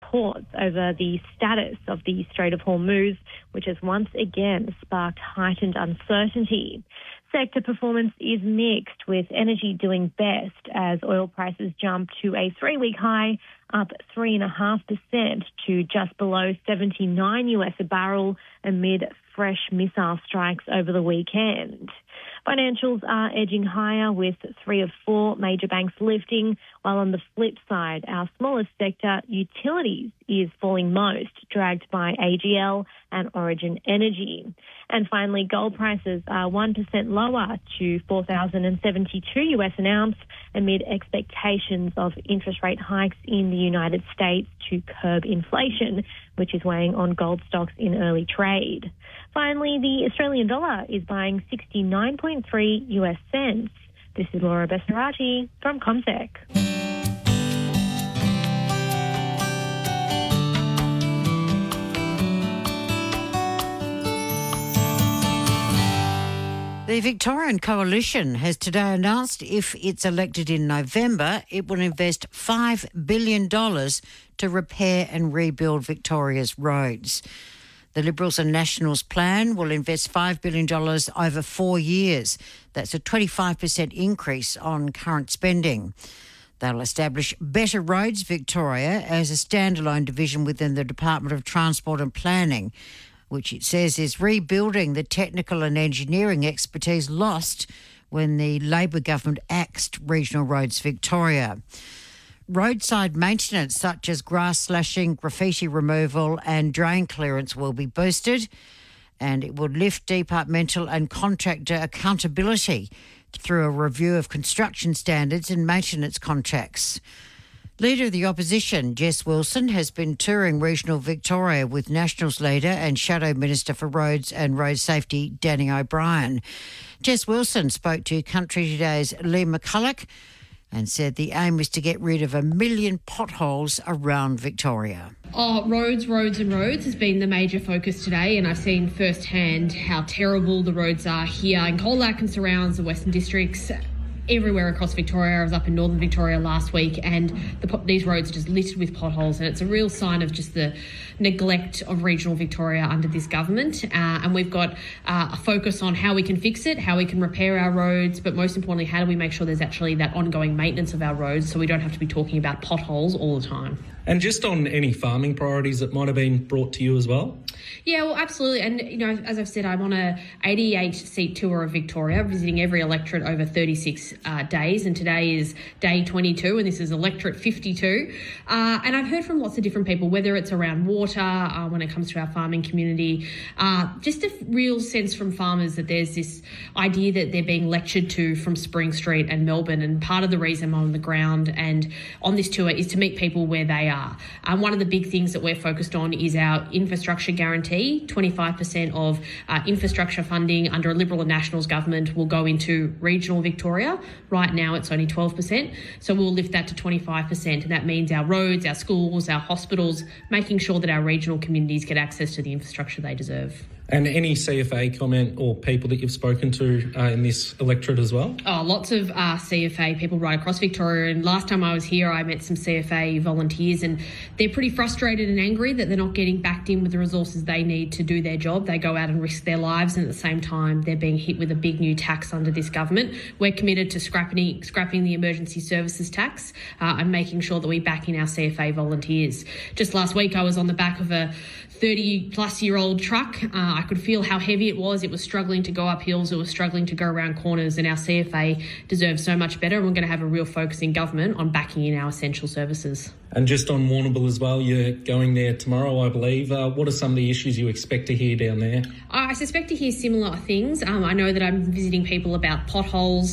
reports over the status of the Strait of Hormuz, which has once again sparked heightened uncertainty. Sector performance is mixed, with energy doing best as oil prices jump to a 3-week high, up 3.5% to just below $79 a barrel amid fresh missile strikes over the weekend. Financials are edging higher, with 3 of 4 major banks lifting, while on the flip side, our smallest sector, utilities, is falling most, dragged by AGL and Origin Energy. And finally, gold prices are 1% lower to $4,072 an ounce amid expectations of interest rate hikes in the United States to curb inflation, which is weighing on gold stocks in early trade. Finally, the Australian dollar is buying 69.3 US cents. This is Laura Bessarati from CommSec. The Victorian Coalition has today announced if it's elected in November, it will invest $5 billion to repair and rebuild Victoria's roads. The Liberals and Nationals plan will invest $5 billion over 4 years. That's a 25% increase on current spending. They'll establish Better Roads Victoria as a standalone division within the Department of Transport and Planning, which it says is rebuilding the technical and engineering expertise lost when the Labor government axed Regional Roads Victoria. Roadside maintenance such as grass slashing, graffiti removal and drain clearance will be boosted, and it would lift departmental and contractor accountability through a review of construction standards and maintenance contracts. Leader of the Opposition, Jess Wilson, has been touring regional Victoria with Nationals leader and Shadow Minister for Roads and Road Safety, Danny O'Brien. Jess Wilson spoke to Country Today's Lee McCulloch and said the aim is to get rid of 1 million potholes around Victoria. Roads has been the major focus today, and I've seen firsthand how terrible the roads are here in Colac and surrounds the Western Districts. Everywhere across Victoria. I was up in Northern Victoria last week, and these roads are just littered with potholes, and it's a real sign of just the neglect of regional Victoria under this government. And we've got a focus on how we can fix it, how we can repair our roads, but most importantly, how do we make sure there's actually that ongoing maintenance of our roads so we don't have to be talking about potholes all the time. And just on any farming priorities that might have been brought to you as well? Yeah, well, absolutely. And, as I've said, I'm on a 88-seat tour of Victoria, visiting every electorate over 36 days. And today is day 22, and this is electorate 52. And I've heard from lots of different people, whether it's around water, when it comes to our farming community, just a real sense from farmers that there's this idea that they're being lectured to from Spring Street and Melbourne. And part of the reason I'm on the ground and on this tour is to meet people where they are. One of the big things that we're focused on is our infrastructure guarantee. 25% of infrastructure funding under a Liberal and Nationals government will go into regional Victoria. Right now it's only 12%. So we'll lift that to 25%. And that means our roads, our schools, our hospitals, making sure that our regional communities get access to the infrastructure they deserve. And any CFA comment or people that you've spoken to in this electorate as well? Lots of CFA people right across Victoria. And last time I was here, I met some CFA volunteers, and they're pretty frustrated and angry that they're not getting backed in with the resources they need to do their job. They go out and risk their lives, and at the same time, they're being hit with a big new tax under this government. We're committed to scrapping the emergency services tax and making sure that we back in our CFA volunteers. Just last week, I was on the back of a 30-plus-year-old truck. I could feel how heavy it was. It was struggling to go up hills. It was struggling to go around corners, and our CFA deserves so much better. And we're going to have a real focus in government on backing in our essential services. And just on Warrnambool as well, you're going there tomorrow, I believe. What are some of the issues you expect to hear down there? I suspect to hear similar things. I know that I'm visiting people about potholes.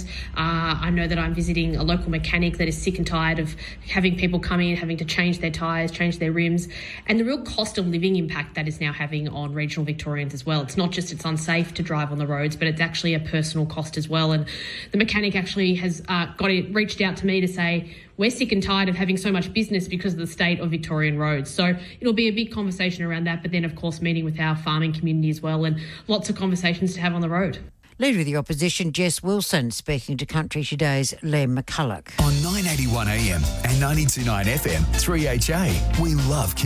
I know that I'm visiting a local mechanic that is sick and tired of having people come in, having to change their tyres, change their rims, and the real cost of living impact that is now having on regional Victorians as well. It's not just it's unsafe to drive on the roads, but it's actually a personal cost as well. And the mechanic actually has reached out to me to say, we're sick and tired of having so much business because of the state of Victorian roads. So it'll be a big conversation around that, but then, of course, meeting with our farming community as well, and lots of conversations to have on the road. Leader of the Opposition, Jess Wilson, speaking to Country Today's Liam McCulloch. On 981 AM and 92.9 FM, 3HA, we love